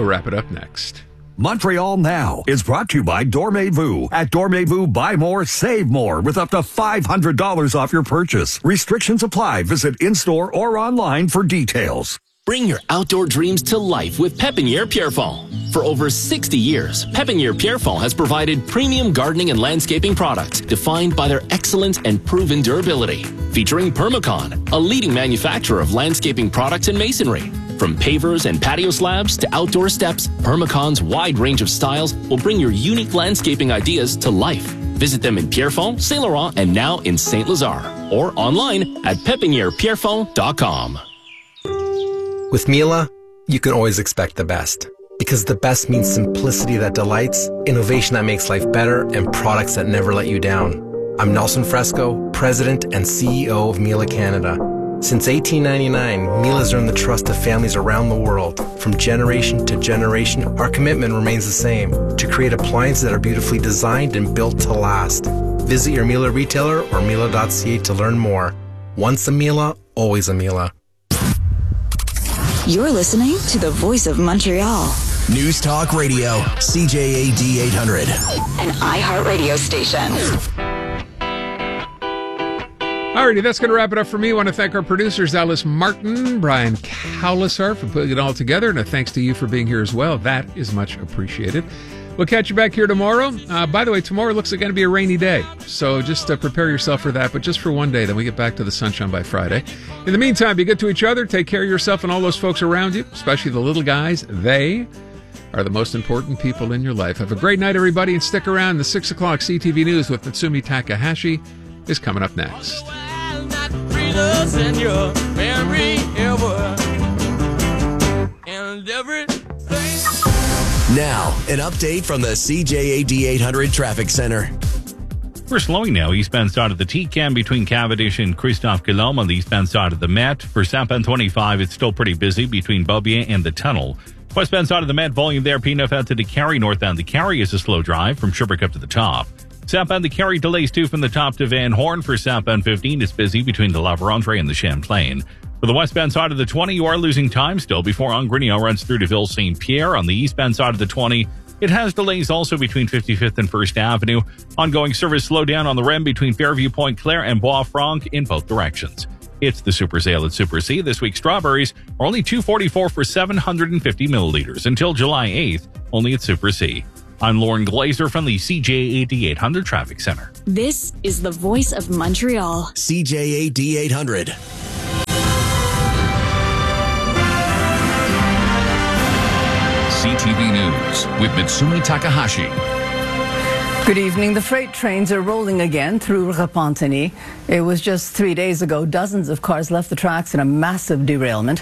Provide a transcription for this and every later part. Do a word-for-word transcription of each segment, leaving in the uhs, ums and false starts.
We'll wrap it up next. Montreal Now is brought to you by Dormez-vous. At Dormez-vous, buy more, save more with up to five hundred dollars off your purchase. Restrictions apply. Visit in-store or online for details. Bring your outdoor dreams to life with Pépinière Pierrefonds. For over sixty years, Pépinière Pierrefonds has provided premium gardening and landscaping products defined by their excellent and proven durability. Featuring Permacon, a leading manufacturer of landscaping products and masonry. From pavers and patio slabs to outdoor steps, Permacon's wide range of styles will bring your unique landscaping ideas to life. Visit them in Pierrefonds, Saint Laurent, and now in Saint Lazare, or online at pepiniere pierrefonds dot com. With Miele, you can always expect the best. Because the best means simplicity that delights, innovation that makes life better, and products that never let you down. I'm Nelson Fresco, President and C E O of Miele Canada. Since eighteen ninety-nine, Miele has earned the trust of families around the world. From generation to generation, our commitment remains the same, to create appliances that are beautifully designed and built to last. Visit your Miele retailer or miele dot c a to learn more. Once a Miele, always a Miele. You're listening to the Voice of Montreal. News Talk Radio, C J A D eight hundred. An iHeartRadio station. Alrighty, that's going to wrap it up for me. I want to thank our producers, Alice Martin, Brian Cowlisar, for putting it all together, and a thanks to you for being here as well. That is much appreciated. We'll catch you back here tomorrow. Uh, by the way, tomorrow looks like going to be a rainy day, so just uh, prepare yourself for that, but just for one day. Then we get back to the sunshine by Friday. In the meantime, be good to each other. Take care of yourself and all those folks around you, especially the little guys. They are the most important people in your life. Have a great night, everybody, and stick around. The six o'clock C T V News with Natsumi Takahashi is coming up next. Now, an update from the C J A D eight hundred Traffic Center. We're slowing now. Eastbound side of the T C A M between Cavendish and Christophe Guillaume on the eastbound side of the Met. For southbound twenty-five, it's still pretty busy between Beaubien and the tunnel. Westbound side of the Met, volume there, P F out to the Carry. Northbound the Carry is a slow drive from Sherbrooke up to the top. Southbound the Carry delays too from the top to Van Horn. For southbound fifteen, it's busy between the La Vérendrye and the Champlain. For the westbound side of the twenty, you are losing time still before Angrignon runs through to Ville Saint Pierre. On the eastbound side of the twenty, it has delays also between fifty-fifth and First Avenue. Ongoing service slowdown on the R E M between Fairview Point Claire and Bois Franc in both directions. It's the Super Sale at Super C. This week, strawberries are only two forty-four for seven hundred fifty milliliters until July eighth, only at Super C. I'm Lauren Glazer from the C J A D eight hundred Traffic Center. This is the Voice of Montreal. C J A D eight hundred. C T V News with Mitsumi Takahashi. Good evening. The freight trains are rolling again through Repentigny. It was just three days ago. Dozens of cars left the tracks in a massive derailment.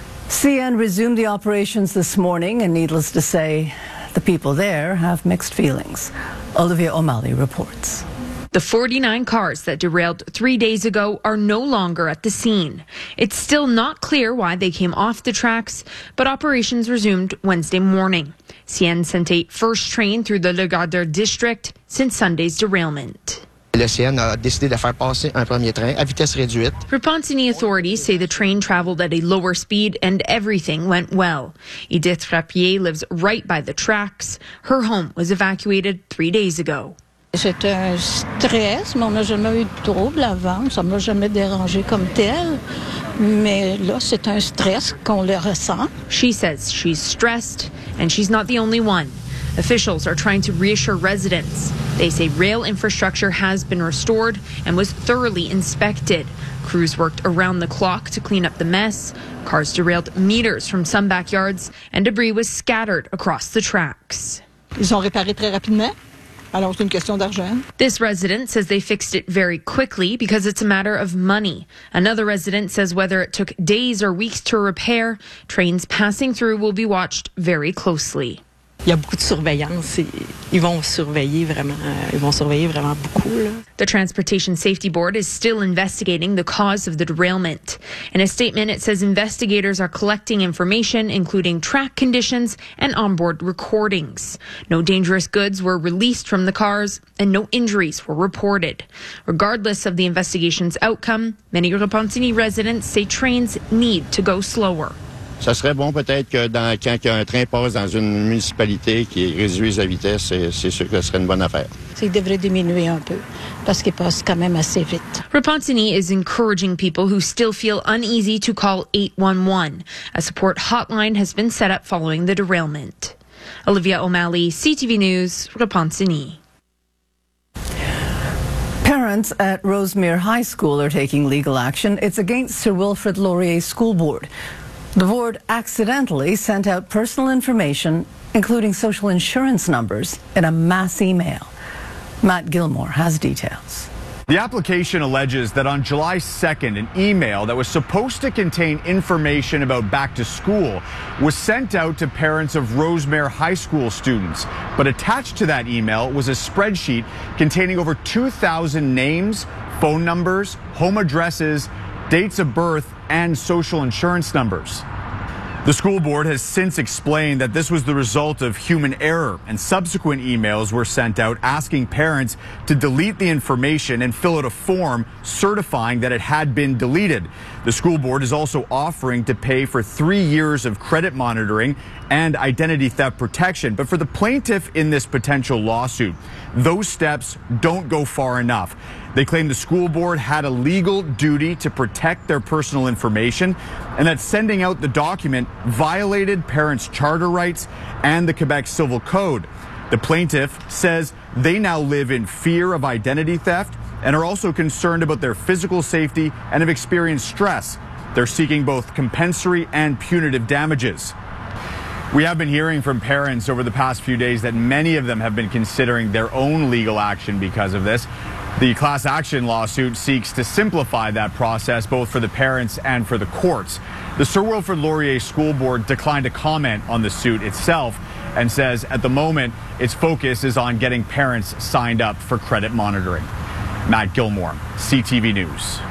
C N resumed the operations this morning, and needless to say, the people there have mixed feelings. Olivia O'Malley reports. The forty-nine cars that derailed three days ago are no longer at the scene. It's still not clear why they came off the tracks, but operations resumed Wednesday morning. C N sent a first train through the Le Gardeur district since Sunday's derailment. Le C N a décidé de faire passer un premier train à vitesse réduite. Repentigny authorities say the train traveled at a lower speed and everything went well. Edith Frappier lives right by the tracks. Her home was evacuated three days ago. C'est un stress, mais on n'a jamais eu de trouble avant. Ça ne m'a jamais dérangé comme tel. Mais là, c'est un stress qu'on le ressent. She says she's stressed, and she's not the only one. Officials are trying to reassure residents. They say rail infrastructure has been restored and was thoroughly inspected. Crews worked around the clock to clean up the mess. Cars derailed meters from some backyards, and debris was scattered across the tracks. Ils ont réparé très rapidement. Alors, c'est une question d'argent. This resident says they fixed it very quickly because it's a matter of money. Another resident says whether it took days or weeks to repair, trains passing through will be watched very closely. Il y a beaucoup de surveillance. Ils vont surveiller vraiment, ils vont surveiller vraiment beaucoup, là. The Transportation Safety Board is still investigating the cause of the derailment. In a statement, it says investigators are collecting information, including track conditions and onboard recordings. No dangerous goods were released from the cars, and no injuries were reported. Regardless of the investigation's outcome, many Repentigny residents say trains need to go slower. Ça serait bon peut-être que dans, quand un train passe dans une municipalité qui réduise la vitesse, c'est, c'est sûr que ce serait une bonne affaire. Il devrait diminuer un peu parce qu'il passe quand même assez vite. Repentigny is encouraging people who still feel uneasy to call eight one one. A support hotline has been set up following the derailment. Olivia O'Malley, C T V News, Repentigny. Parents at Rosemere High School are taking legal action. It's against Sir Wilfrid Laurier's school board. The board accidentally sent out personal information, including social insurance numbers, in a mass email. Matt Gilmore has details. The application alleges that on July second, an email that was supposed to contain information about back to school was sent out to parents of Rosemere High School students. But attached to that email was a spreadsheet containing over two thousand names, phone numbers, home addresses, dates of birth, and social insurance numbers. The school board has since explained that this was the result of human error, and subsequent emails were sent out asking parents to delete the information and fill out a form certifying that it had been deleted. The school board is also offering to pay for three years of credit monitoring and identity theft protection. But for the plaintiff in this potential lawsuit, those steps don't go far enough. They claim the school board had a legal duty to protect their personal information and that sending out the document violated parents' charter rights and the Quebec Civil Code. The plaintiff says they now live in fear of identity theft and are also concerned about their physical safety and have experienced stress. They're seeking both compensatory and punitive damages. We have been hearing from parents over the past few days that many of them have been considering their own legal action because of this. The class action lawsuit seeks to simplify that process both for the parents and for the courts. The Sir Wilfrid Laurier School Board declined to comment on the suit itself and says at the moment its focus is on getting parents signed up for credit monitoring. Matt Gilmore, C T V News.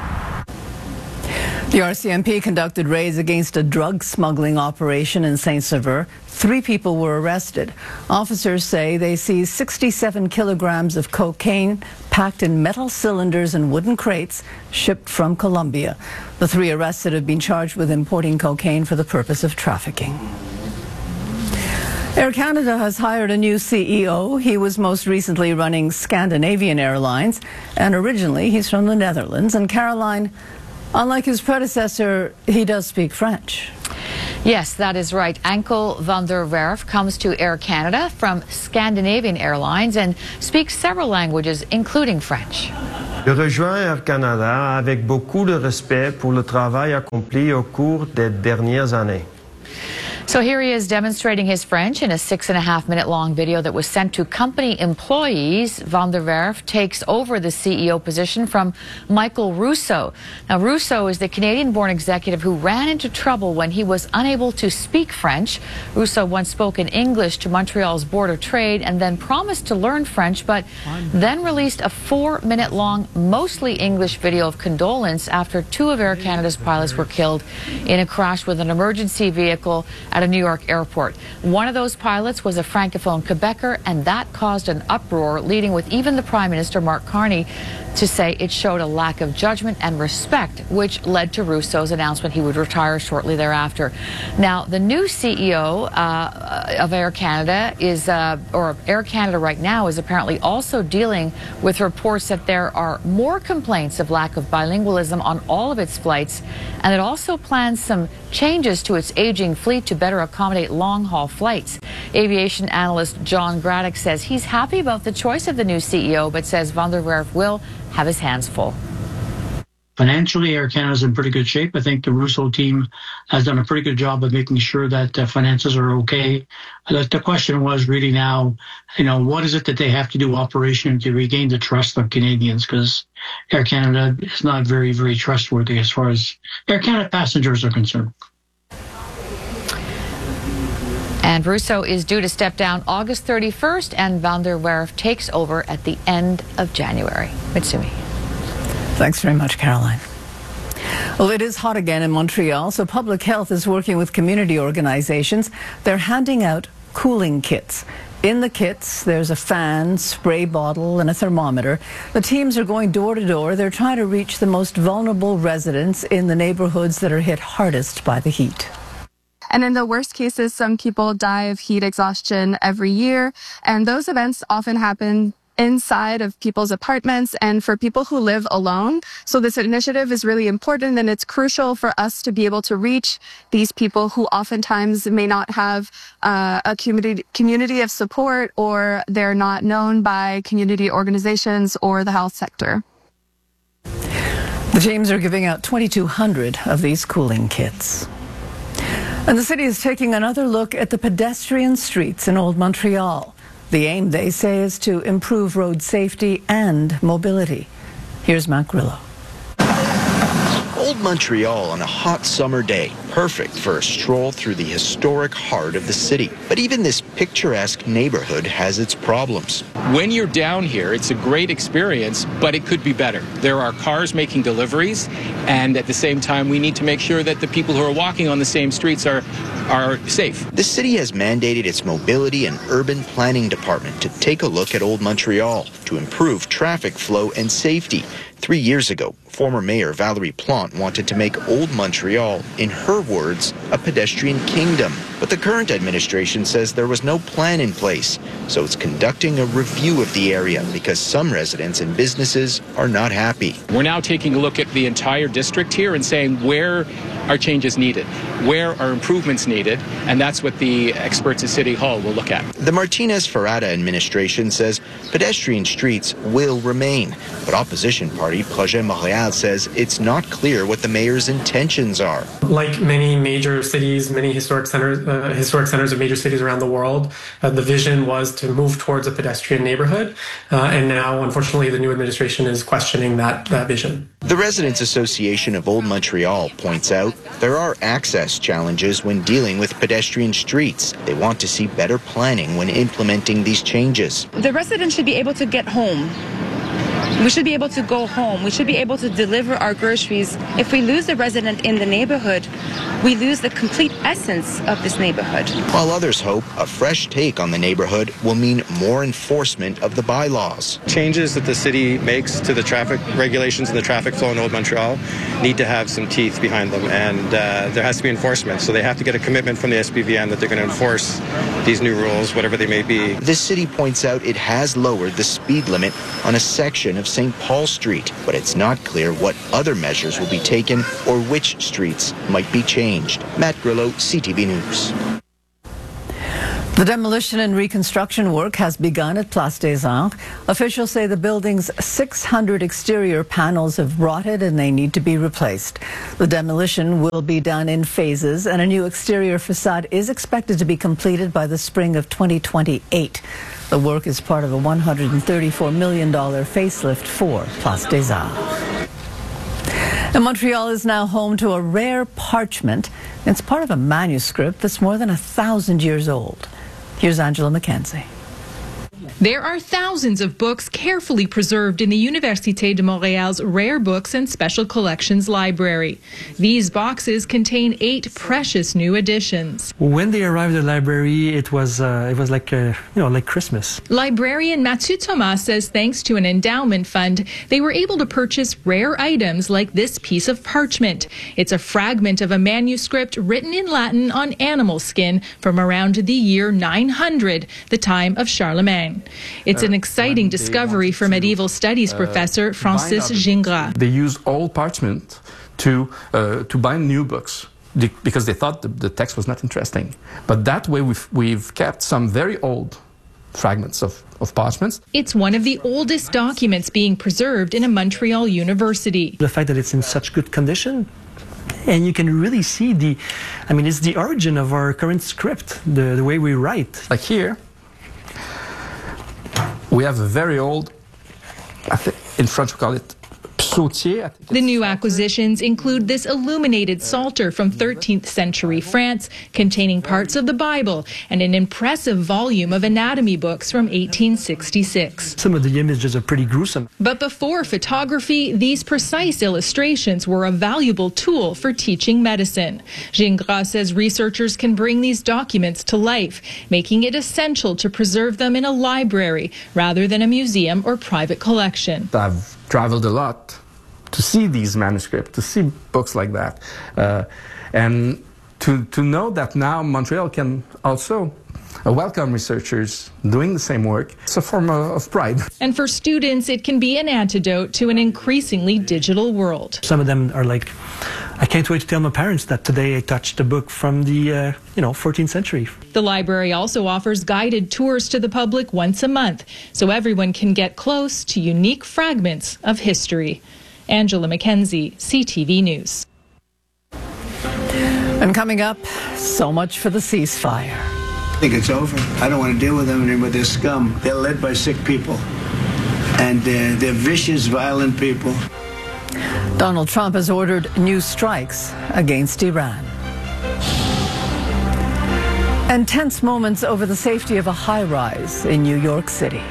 The R C M P conducted raids against a drug smuggling operation in Saint-Sever. Three people were arrested. Officers say they seized sixty-seven kilograms of cocaine packed in metal cylinders and wooden crates shipped from Colombia. The three arrested have been charged with importing cocaine for the purpose of trafficking. Air Canada has hired a new C E O. He was most recently running Scandinavian Airlines, and originally he's from the Netherlands. And Caroline, unlike his predecessor, he does speak French. Yes, that is right. Ankel van der Werf comes to Air Canada from Scandinavian Airlines and speaks several languages, including French. Je rejoins Air Canada avec beaucoup de respect pour le travail accompli au cours des dernières années. So here he is demonstrating his French in a six and a half minute long video that was sent to company employees. Van der Werf takes over the C E O position from Michael Rousseau. Now, Rousseau is the Canadian-born executive who ran into trouble when he was unable to speak French. Rousseau once spoke in English to Montreal's Board of Trade and then promised to learn French, but then released a four minute long, mostly English video of condolence after two of Air Canada's pilots were killed in a crash with an emergency vehicle at a New York airport. One of those pilots was a Francophone Quebecer, and that caused an uproar, leading with even the Prime Minister, Mark Carney, to say it showed a lack of judgment and respect, which led to Rousseau's announcement he would retire shortly thereafter. Now, the new C E O uh, of Air Canada is, uh, or Air Canada right now, is apparently also dealing with reports that there are more complaints of lack of bilingualism on all of its flights, and it also plans some changes to its aging fleet to better accommodate long-haul flights. Aviation analyst John Graddick says he's happy about the choice of the new C E O, but says Van der Werf will have his hands full. Financially, Air Canada's in pretty good shape. I think the Rousseau team has done a pretty good job of making sure that uh, finances are okay. The, the question was really now, you know, what is it that they have to do operationally to regain the trust of Canadians? Because Air Canada is not very, very trustworthy as far as Air Canada passengers are concerned. And Rousseau is due to step down August thirty-first, and Van der Werf takes over at the end of January. Mitsumi. Thanks very much, Caroline. Well, it is hot again in Montreal, so Public Health is working with community organizations. They're handing out cooling kits. In the kits, there's a fan, spray bottle, and a thermometer. The teams are going door to door. They're trying to reach the most vulnerable residents in the neighborhoods that are hit hardest by the heat. And in the worst cases, some people die of heat exhaustion every year. And those events often happen inside of people's apartments and for people who live alone. So this initiative is really important, and it's crucial for us to be able to reach these people who oftentimes may not have uh, a community community of support, or they're not known by community organizations or the health sector. The teams are giving out twenty-two hundred of these cooling kits. And the city is taking another look at the pedestrian streets in Old Montreal. The aim, they say, is to improve road safety and mobility. Here's Matt Grillo. Old Montreal on a hot summer day, perfect for a stroll through the historic heart of the city. But even this picturesque neighborhood has its problems. When you're down here, it's a great experience, but it could be better. There are cars making deliveries, and at the same time, we need to make sure that the people who are walking on the same streets are, are safe. The city has mandated its mobility and urban planning department to take a look at Old Montreal to improve traffic flow and safety. Three years ago, former Mayor Valerie Plante wanted to make Old Montreal, in her words, a pedestrian kingdom. But the current administration says there was no plan in place, so it's conducting a review of the area because some residents and businesses are not happy. We're now taking a look at the entire district here and saying where are changes needed, where are improvements needed, and that's what the experts at City Hall will look at. The Martinez-Ferrada administration says pedestrian streets will remain, but opposition party Projet Montréal says it's not clear what the mayor's intentions are. Like many major cities, many historic centers, uh, historic centers of major cities around the world, uh, the vision was to move towards a pedestrian neighborhood, uh, and now, unfortunately, the new administration is questioning that, that vision. The Residents Association of Old Montreal points out there are access challenges when dealing with pedestrian streets. They want to see better planning when implementing these changes. The residents should be able to get home. We should be able to go home. We should be able to deliver our groceries. If we lose a resident in the neighborhood, we lose the complete essence of this neighborhood. While others hope a fresh take on the neighborhood will mean more enforcement of the bylaws. Changes that the city makes to the traffic regulations and the traffic flow in Old Montreal need to have some teeth behind them, and uh, there has to be enforcement. So they have to get a commitment from the S P V M that they're going to enforce these new rules, whatever they may be. The city points out it has lowered the speed limit on a section of Saint Paul Street, but it's not clear what other measures will be taken or which streets might be changed. Matt Grillo, C T V News. The demolition and reconstruction work has begun at Place des Arts. Officials say the building's six hundred exterior panels have rotted and they need to be replaced. The demolition will be done in phases, and a new exterior facade is expected to be completed by the spring of twenty twenty-eight. The work is part of a one hundred thirty-four million dollars facelift for Place des Arts. And Montreal is now home to a rare parchment. It's part of a manuscript that's more than a thousand years old. Here's Angela McKenzie. There are thousands of books carefully preserved in the Université de Montréal's Rare Books and Special Collections Library. These boxes contain eight precious new editions. When they arrived at the library, it was uh, it was like uh, you know like Christmas. Librarian Mathieu Thomas says thanks to an endowment fund, they were able to purchase rare items like this piece of parchment. It's a fragment of a manuscript written in Latin on animal skin from around the year nine hundred, the time of Charlemagne. It's an exciting discovery for medieval studies professor Francis Gingras. They use old parchment to uh, to bind new books because they thought the, the text was not interesting. But that way we've, we've kept some very old fragments of, of parchments. It's one of the oldest documents being preserved in a Montreal university. The fact that it's in such good condition, and you can really see the, I mean, it's the origin of our current script, the, the way we write. Like here, we have a very old, I think in French we call it psautier. The new acquisitions include this illuminated psalter from thirteenth century France, containing parts of the Bible, and an impressive volume of anatomy books from eighteen sixty-six. Some of the images are pretty gruesome. But before photography, these precise illustrations were a valuable tool for teaching medicine. Gingras says researchers can bring these documents to life, making it essential to preserve them in a library rather than a museum or private collection. I've traveled a lot to see these manuscripts, to see books like that. Uh, and to, to know that now Montreal can also uh, welcome researchers doing the same work. It's a form of, of pride. And for students, it can be an antidote to an increasingly digital world. Some of them are like, I can't wait to tell my parents that today I touched a book from the, uh, you know, fourteenth century. The library also offers guided tours to the public once a month, so everyone can get close to unique fragments of history. Angela McKenzie, C T V News. And coming up, so much for the ceasefire. I think it's over. I don't want to deal with them anymore. They're scum. They're led by sick people. And uh, they're vicious, violent people. Donald Trump has ordered new strikes against Iran. And tense moments over the safety of a high-rise in New York City.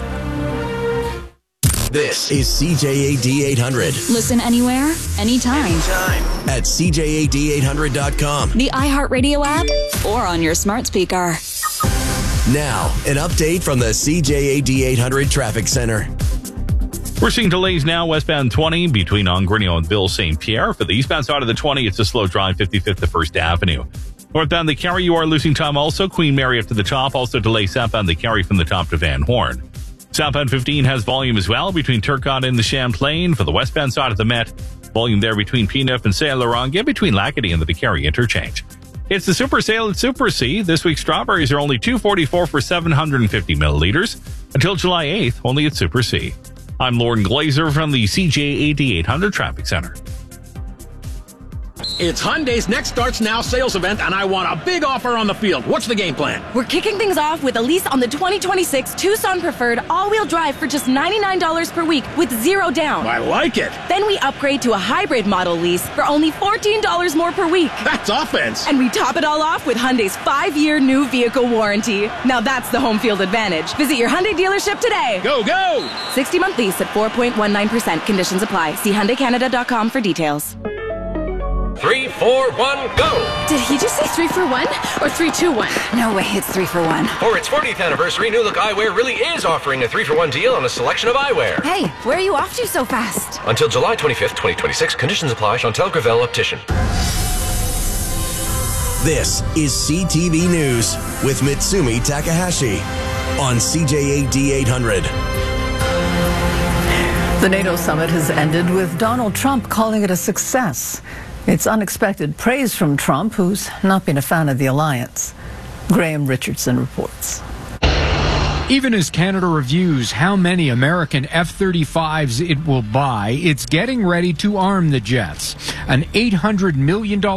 This is C J A D eight hundred. Listen anywhere, anytime. Anytime. At C J A D eight hundred dot com. The iHeartRadio app or on your smart speaker. Now, an update from the C J A D eight hundred Traffic Center. We're seeing delays now westbound twenty between Ongrigno and Ville Saint Pierre. For the eastbound side of the twenty, it's a slow drive fifty-fifth to First Avenue. Northbound the Carry, you are losing time also. Queen Mary up to the top. Also delay southbound the Carry from the top to Van Horn. Southbound fifteen has volume as well between Turcotte and the Champlain. For the westbound side of the Met, volume there between P N F and Saint-Laurent, and between Lacadie and the Carry interchange. It's the Super Sale at Super C. This week's strawberries are only two dollars and forty-four cents for seven hundred fifty milliliters. Until July eighth, only at Super C. I'm Lauren Glazer from the C J A D eight hundred Traffic Center. It's Hyundai's Next Starts Now sales event, and I want a big offer on the field. What's the game plan? We're kicking things off with a lease on the twenty twenty-six Tucson Preferred all-wheel drive for just ninety-nine dollars per week with zero down. I like it. Then we upgrade to a hybrid model lease for only fourteen dollars more per week. That's offense. And we top it all off with Hyundai's five-year new vehicle warranty. Now that's the home field advantage. Visit your Hyundai dealership today. Go, go! sixty-month lease at four point one nine percent. Conditions apply. See Hyundai Canada dot com for details. Three, four, one, go! Did he just say three for one or three, two, one? No way, it's three for one. For its fortieth anniversary, New Look Eyewear really is offering a three for one deal on a selection of eyewear. Hey, where are you off to so fast? Until July twenty-fifth, twenty twenty-six. Conditions apply. Chantal Gravel, Optician. This is C T V News with Mitsumi Takahashi on C J A D eight hundred. The NATO summit has ended with Donald Trump calling it a success. It's unexpected praise from Trump, who's not been a fan of the alliance. Graham Richardson reports. Even as Canada reviews how many American F thirty-fives it will buy, it's getting ready to arm the jets. An eight hundred million dollars